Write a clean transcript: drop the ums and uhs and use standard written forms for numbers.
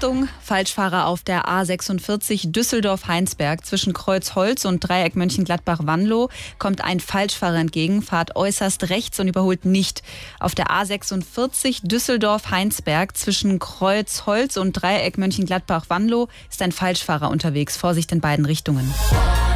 Achtung, Falschfahrer auf der A46 Düsseldorf-Heinsberg zwischen Kreuzholz und Dreieck Mönchengladbach-Wanlo kommt ein Falschfahrer entgegen, fahrt äußerst rechts und überholt nicht. Auf der A46 Düsseldorf-Heinsberg zwischen Kreuzholz und Dreieck Mönchengladbach-Wanlo ist ein Falschfahrer unterwegs. Vorsicht in beiden Richtungen.